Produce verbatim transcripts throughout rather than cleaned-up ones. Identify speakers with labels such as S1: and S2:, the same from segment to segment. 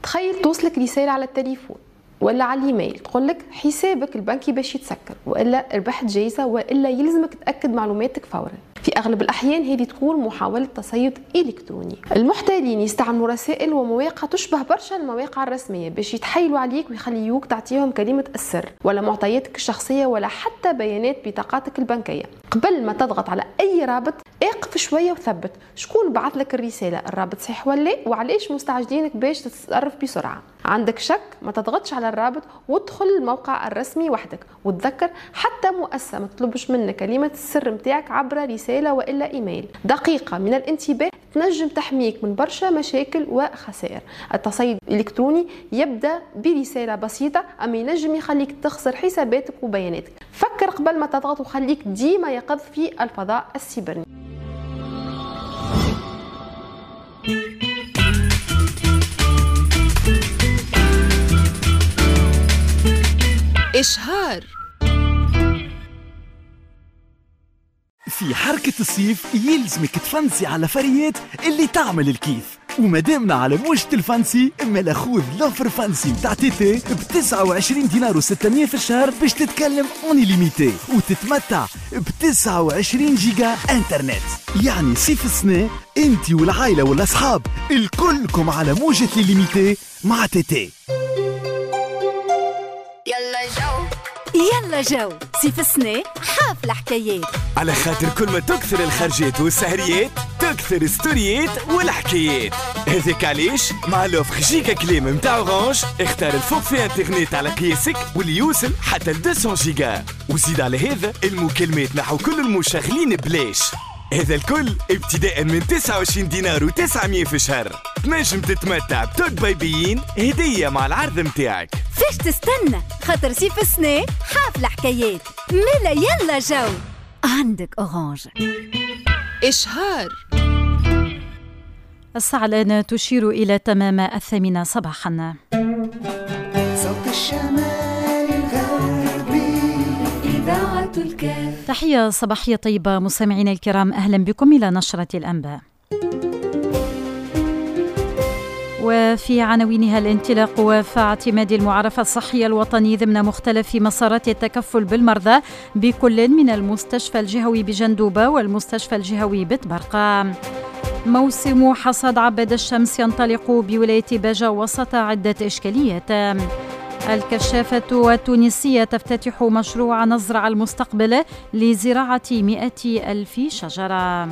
S1: تخيل توصلك رسالة على التليفون ولا على الايميل تقول لك حسابك البنكي باش يتسكر، والا ربحت جايزه، والا يلزمك تاكد معلوماتك فورا. في اغلب الاحيان هذه تكون محاوله تصيد الكتروني. المحتالين يستعملوا رسائل ومواقع تشبه برشا المواقع الرسميه باش يتحايلوا عليك ويخليوك تعطيهم كلمه السر ولا معطياتك الشخصيه ولا حتى بيانات بطاقاتك البنكيه. قبل ما تضغط على اي رابط اقف شويه وثبت شكون بعث لك الرساله، الرابط صحيح ولا لا، وعلاش مستعجلينك باش تتصرف بسرعه. عندك شك ما تضغطش على الرابط وادخل الموقع الرسمي وحدك، وتذكر حتى مؤسسه ما تطلبش منك كلمه السر نتاعك عبر رساله والا ايميل. دقيقه من الانتباه تنجم تحميك من برشا مشاكل وخسائر. التصيد الالكتروني يبدا برساله بسيطه اما ينجم يخليك تخسر حساباتك وبياناتك. فكر قبل ما تضغط وخليك ديما يقظ في الفضاء السيبرني.
S2: إشهار.
S3: في حركة الصيف يلزمك تفنسي على فريات اللي تعمل الكيف، ومادامنا على موجة الفانسي اما خذ لوفر فانسي متاع تيتي ب تسعة وعشرين دينار وستمية في الشهر باش تتكلم اوني ليميتي وتتمتع ب تسعة وعشرين جيجا انترنت. يعني صيف السنة انتي والعائلة والاصحاب الكلكم على موجة ليميتي مع تيتي.
S4: يلا جو
S5: يلا جو صيف السنة حافلة حكايات،
S6: على خاطر كل ما تكثر الخرجات والسهريات تكثر ستوريات والحكايات. هذاك علاش مع لوفر جيجا كليم متاع اورانج اختار الفوق في انترنت على قياسك واللي يوصل حتى ل مئتين جيجا، وزيد على هذا المكالمات نحو كل المشغلين بلاش. هذا الكل ابتداء من تسعة وعشرين دينار وتسعمية في الشهر. تنجم تتمتع بتوك بايبيين هدية مع العرض متاعك.
S5: فاش تستنى؟ خاطر صيف السنة حافلة حكايات ملا. يلا جو عندك أورانج.
S2: إشهار.
S7: الساعة الآن تشير إلى تمام الثامنة صباحا.
S8: صوت الشمال الغربي إذاعة الكاف.
S7: تحية صباحية طيبة مستمعينا الكرام، أهلا بكم إلى نشرة الأنباء. وفي عناوينها الانطلاق وفاء اعتماد المعرفة الصحية الوطني ضمن مختلف مسارات التكفل بالمرضى بكل من المستشفى الجهوي بجندوبة والمستشفى الجهوي بتبرقة. موسم حصاد عباد الشمس ينطلق بولاية باجة وسط عدة إشكاليات. الكشافة التونسية تفتتح مشروع نزرع المستقبل لزراعة مئة ألف شجرة.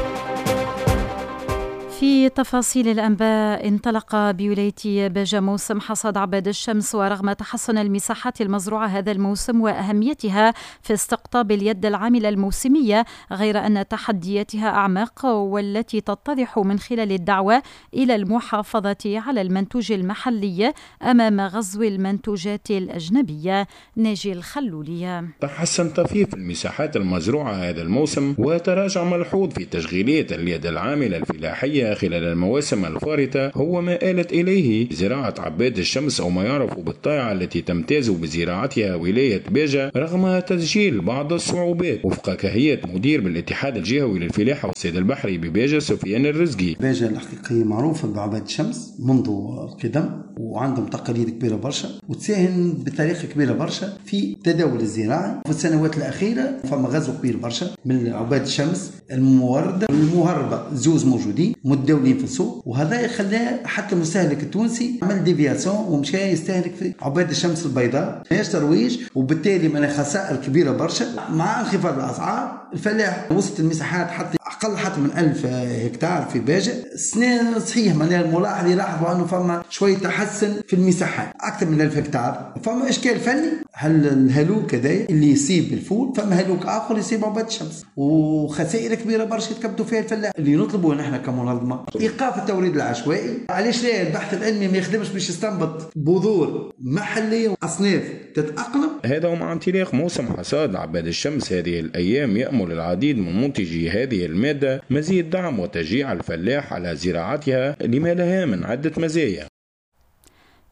S7: في تفاصيل الأنباء، انطلق بولاية باجة موسم حصاد عباد الشمس، ورغم تحسن المساحات المزروعة هذا الموسم وأهميتها في استقطاب اليد العاملة الموسمية، غير أن تحدياتها أعمق والتي تتضح من خلال الدعوة إلى المحافظة على المنتوج المحلي أمام غزو المنتوجات الأجنبية. ناجي الخلولية.
S9: تحسن طفيف المساحات المزروعة هذا الموسم، وتراجع ملحوظ في تشغيلات اليد العاملة الفلاحية خلال المواسم الفارطة، هو ما آلت إليه زراعة عباد الشمس أو ما يعرف بالطاعة التي تمتاز بزراعتها ولاية باجة رغم تسجيل بعض الصعوبات، وفق كهيئة مدير بالاتحاد الجهوي للفلاحة والصيد البحري بباجة سفيان الرزقي.
S10: باجة الحقيقية معروفة بعباد الشمس منذ القدم، وعندهم تقاليد كبيرة برشا وتساهم بطريقة كبيرة برشا في تداول الزراعي. في السنوات الأخيرة فما غزو كبير برشا من عباد الشمس الموردة والمهربة، زوز موجودين متداولين في السوق، وهذا يخلى حتى المستهلك التونسي عمل ديفياسيون ومشى يستهلك في عباد الشمس البيضاء، ماهيش ترويج، وبالتالي من خسائر كبيرة برشا. مع انخفاض الأسعار الفلاح وصلت المساحات حتى أقل حتى من ألف هكتار في باجة. السنة صحيح من الملاحظ يلاحظوا أنه فما شوية تحسن في المساحات أكثر من ألف هكتار. فما إشكال فني، هل الهلوك كذا اللي يصيب بالفول، فما هلوك آخر يصيب عباد الشمس، وخسائر كبيرة برشا يتكبدوا فيها الفلاح. اللي نطلبه نحن كمنظمة إيقاف التوريد العشوائي. علاش لا البحث العلمي ما يخدمش باش يستنبط بذور محلية وأصناف تتأقلم.
S9: هذا ومع انطلاق موسم حصاد عباد الشمس هذه الأيام، يأمل العديد من منتجي هذه المادة مزيد دعم وتشجيع الفلاح على زراعتها لما لها من عدة مزايا.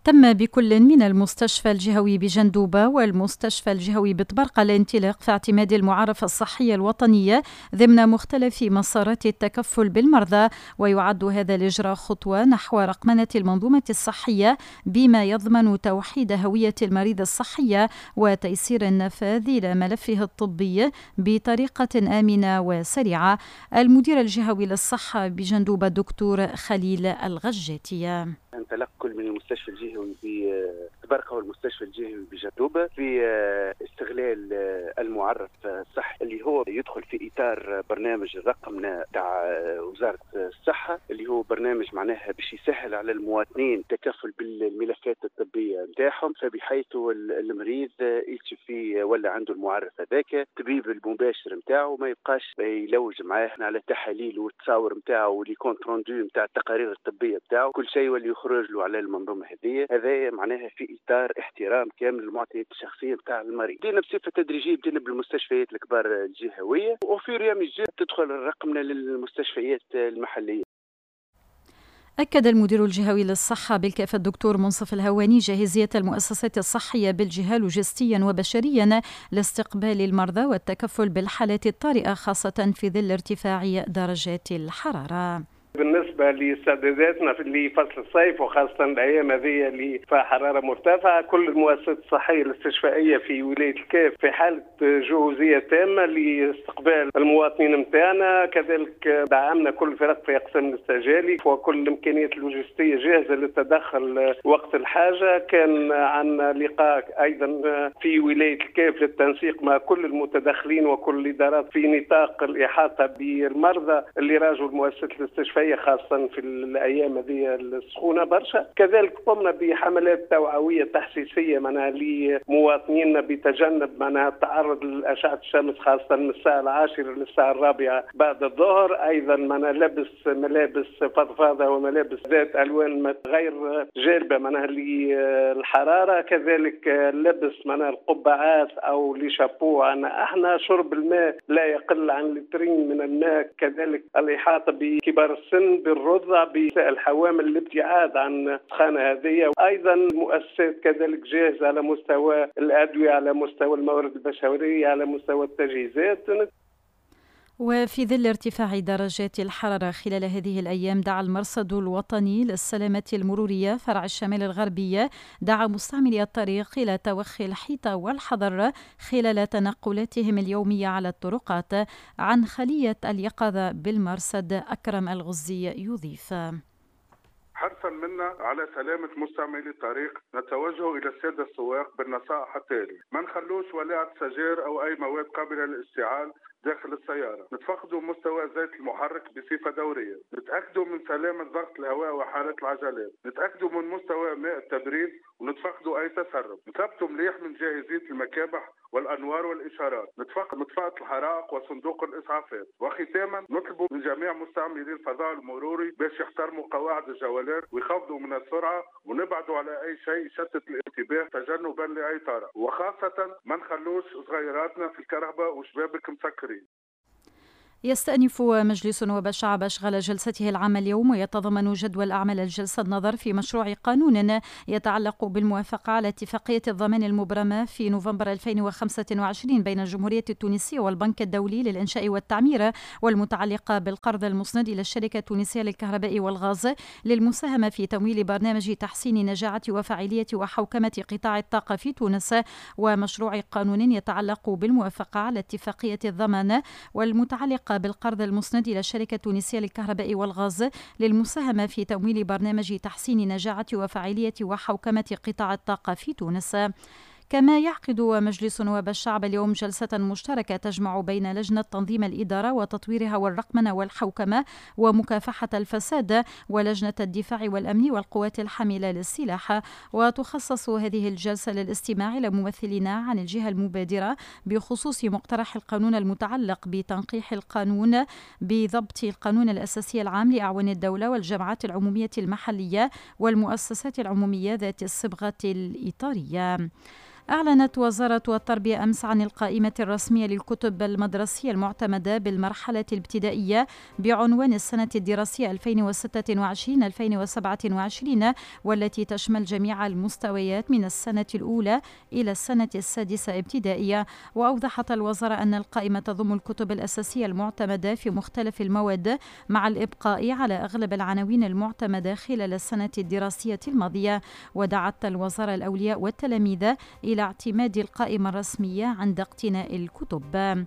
S7: تم بكل من المستشفى الجهوي بجندوبة والمستشفى الجهوي بطبرقة الانطلاق في اعتماد المعرفة الصحية الوطنية ضمن مختلف مسارات التكفل بالمرضى، ويعد هذا الإجراء خطوة نحو رقمنة المنظومة الصحية بما يضمن توحيد هوية المريض الصحية وتيسير النفاذ إلى ملفه الطبي بطريقة آمنة وسريعة. المدير الجهوي للصحة بجندوبة الدكتور خليل الغجاتية.
S4: انطلق كل من المستشفى الجهوي بطبرقة والمستشفى الجهوي بجندوبة في استغلال المعرف الصحي اللي هو يدخل في إطار برنامج الرقمنة تاع وزارة الصحة، اللي هو برنامج معناها باش يسهل على المواطنين التكفل بالملفات الطبية نتاعهم، فبحيث المريض يكشف فيه ولا عنده المعرف هذاك الطبيب المباشر نتاعو ما يبقاش يلوج معاه على التحاليل والتصاور نتاعو واللي كونت روندو نتاع التقارير الطبية نتاعو، كل شيء واللي يخرج له على المنظومة هذه. هذا معناها في إطار احترام كامل المعطيات الشخصية نتاع المريض. بدينا بصفة تدريجية بدينا بالمستشفيات الكبار الجهوية، وفي ريام الجهة تدخل الرقمنة للمستشفيات المحلية.
S7: أكد المدير الجهوي للصحة بالكافة الدكتور منصف الهواني جاهزية المؤسسات الصحية بالجهة لوجستيا وبشريا لاستقبال المرضى والتكفل بالحالات الطارئة خاصة في ظل ارتفاع درجات الحرارة.
S11: بالنسبة لاستعداداتنا في فصل الصيف وخاصة الأيام هذه اللي فيها حرارة مرتفعة، كل المؤسسات الصحية الاستشفائية في ولاية الكاف في حالة جهوزية تامة لاستقبال المواطنين متاعنا. كذلك دعمنا كل فرق في أقسام الاستعجالي وكل الإمكانيات اللوجستية جاهزة للتدخل وقت الحاجة. كان عندنا لقاء أيضا في ولاية الكاف للتنسيق مع كل المتدخلين وكل الإدارات في نطاق الإحاطة بالمرضى اللي راجوا المؤسسات الاستشفائية خاصة في الأيام هذه السخونة برشا. كذلك قمنا بحملات توعوية تحسيسية معناها لمواطنينا بتجنب معناها التعرض لأشعة الشمس خاصة من الساعة العاشرة للساعة الرابعة بعد الظهر. أيضا معناها لبس ملابس فضفاضة وملابس ذات ألوان غير جالبة معناها للحرارة. كذلك لبس معناها القبعات أو لشابو عنا احنا. شرب الماء لا يقل عن لترين من الماء. كذلك الإحاطة بكبار السن بالرضع بالحوامل الابتعاد عن السخانة هذه. أيضا المؤسسات كذلك جاهزة على مستوى الأدوية، على مستوى الموارد البشرية، على مستوى التجهيزات.
S7: وفي ظل ارتفاع درجات الحرارة خلال هذه الأيام، دعا المرصد الوطني للسلامة المرورية فرع الشمال الغربية دعا مستعملي الطريق إلى توخي الحيطة والحذر خلال تنقلاتهم اليومية على الطرقات. عن خلية اليقظة بالمرصد أكرم الغزي يضيف:
S12: حرصا منا على سلامة مستعملي الطريق نتوجه إلى السادة السواق بالنصائح التالية: ما نخلوش ولعة سجاير أو أي مواد قابلة للاشتعال داخل السيارة، نتفقدوا مستوى زيت المحرك بصفة دورية، نتأكدوا من سلامة ضغط الهواء وحالة العجلات، نتأكدوا من مستوى ماء التبريد ونتفقدوا أي تسرب، نثبتوا مليح من جاهزية المكابح والأنوار والإشارات، نتفقد مطفأة الحرائق وصندوق الإسعافات. وختاما نطلب من جميع مستعملي الفضاء المروري باش يحترموا قواعد الجولات ويخفضوا من السرعة ونبعدوا على أي شيء يشتت الانتباه تجنبا لأي طارئ، وخاصة ما نخلوش صغيراتنا في الكهرباء وشبابك مسكرين.
S7: يستأنف مجلس نواب الشعب أشغال جلسته العامة اليوم، ويتضمن جدول أعمال الجلسة النظر في مشروع قانون يتعلق بالموافقة على اتفاقية الضمان المبرمة في نوفمبر ألفين وخمسة وعشرين بين الجمهورية التونسية والبنك الدولي للإنشاء والتعمير، والمتعلقة بالقرض المسند إلى الشركة التونسية للكهرباء والغاز للمساهمة في تمويل برنامج تحسين نجاعة وفاعلية وحوكمة قطاع الطاقة في تونس، ومشروع قانون يتعلق بالموافقة على اتفاقية الضمان والمتعلقة بالقرض المسند إلى الشركة التونسية للكهرباء والغاز للمساهمة في تمويل برنامج تحسين نجاعة وفاعلية وحوكمة قطاع الطاقة في تونس. كما يعقد مجلس نواب الشعب اليوم جلسة مشتركة تجمع بين لجنة تنظيم الإدارة وتطويرها والرقمنة والحوكمة ومكافحة الفساد ولجنة الدفاع والأمن والقوات الحاملة للسلاح، وتخصص هذه الجلسة للاستماع إلى ممثلين عن الجهة المبادرة بخصوص مقترح القانون المتعلق بتنقيح القانون بضبط القانون الأساسي العام لأعوان الدولة والجمعيات العمومية المحلية والمؤسسات العمومية ذات الصبغة الإطارية. أعلنت وزارة التربية أمس عن القائمة الرسمية للكتب المدرسية المعتمدة بالمرحلة الابتدائية بعنوان السنة الدراسية ألفين وستة وعشرين ألفين وسبعة وعشرين، والتي تشمل جميع المستويات من السنة الأولى إلى السنة السادسة ابتدائية. وأوضحت الوزارة أن القائمة تضم الكتب الأساسية المعتمدة في مختلف المواد مع الإبقاء على أغلب العناوين المعتمدة خلال السنة الدراسية الماضية. ودعت الوزارة الأولياء والتلاميذ إلى اعتماد القائمة الرسمية عند اقتناء الكتب.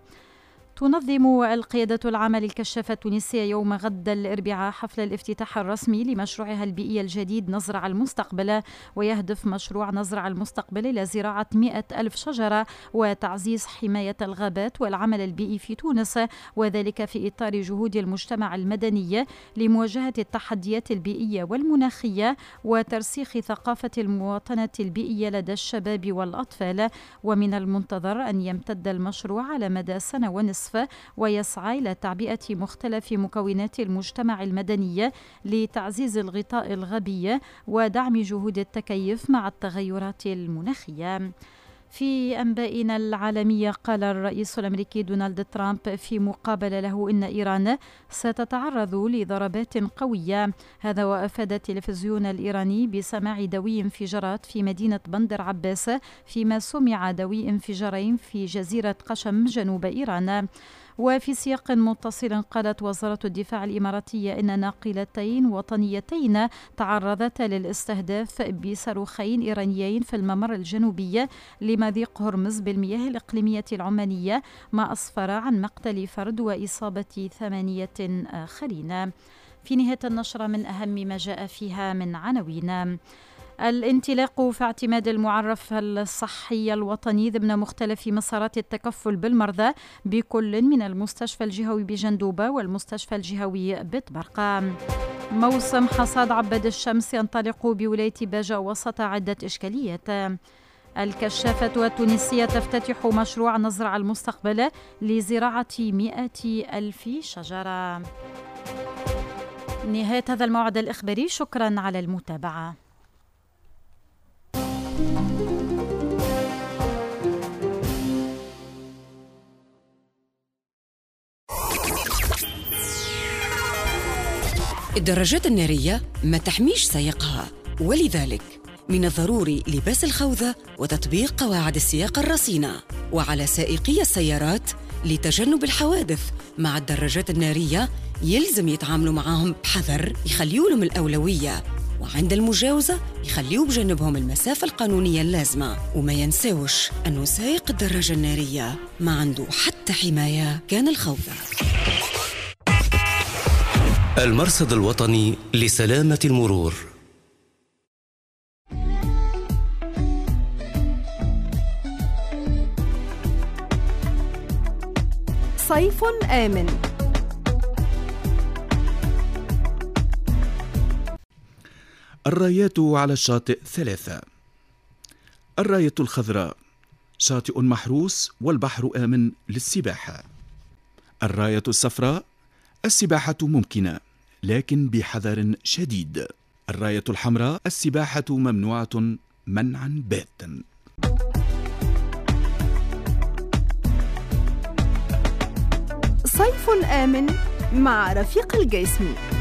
S7: تنظم القيادة العامة للكشافة التونسية يوم غد الأربعاء حفل الافتتاح الرسمي لمشروعها البيئي الجديد نزرع المستقبل. ويهدف مشروع نزرع المستقبل إلى زراعة مئة ألف شجرة وتعزيز حماية الغابات والعمل البيئي في تونس، وذلك في إطار جهود المجتمع المدني لمواجهة التحديات البيئية والمناخية وترسيخ ثقافة المواطنة البيئية لدى الشباب والأطفال. ومن المنتظر أن يمتد المشروع على مدى سنة ونصف، ويسعى إلى تعبئة مختلف مكونات المجتمع المدني لتعزيز الغطاء الغبي ودعم جهود التكيف مع التغيرات المناخية. في أنبائنا العالمية، قال الرئيس الأمريكي دونالد ترامب في مقابلة له إن إيران ستتعرض لضربات قوية. هذا وأفاد التلفزيون الإيراني بسماع دوي انفجارات في مدينة بندر عباس، فيما سمع دوي انفجارين في جزيرة قشم جنوب إيران. وفي سياق متصل، قالت وزارة الدفاع الإماراتية إن ناقلتين وطنيتين تعرضتا للاستهداف بصاروخين إيرانيين في الممر الجنوبي لمضيق هرمز بالمياه الإقليمية العمانية، ما أسفر عن مقتل فرد وإصابة ثمانية آخرين. في نهاية النشرة من أهم ما جاء فيها من عناوين: الانطلاق في اعتماد المعرف الصحي الوطني ضمن مختلف مسارات التكفل بالمرضى بكل من المستشفى الجهوي بجندوبة والمستشفى الجهوي بطبرقة. موسم حصاد عباد الشمس ينطلق بولاية باجة وسط عدة إشكاليات. الكشافة التونسية تفتتح مشروع نزرع المستقبل لزراعة مئة ألف شجرة. نهاية هذا الموعد الإخباري، شكرا على المتابعة.
S13: الدراجات النارية ما تحميش سائقها، ولذلك من الضروري لباس الخوذة وتطبيق قواعد السياقة الرصينة. وعلى سائقي السيارات لتجنب الحوادث مع الدراجات النارية يلزم يتعاملوا معهم بحذر، يخليوا لهم الأولوية، وعند المجاوزة يخليوا بجنبهم المسافة القانونية اللازمة. وما ينساوش أنه سائق الدراجة النارية ما عنده حتى حماية كان الخوذة.
S14: المرصد الوطني لسلامة المرور.
S15: صيف آمن.
S16: الرايات على الشاطئ ثلاثة. الراية الخضراء: شاطئ محروس والبحر آمن للسباحة. الراية الصفراء: السباحة ممكنة لكن بحذر شديد. الراية الحمراء: السباحة ممنوعة منعا باتا.
S15: صيف آمن مع رفيق الجسمي.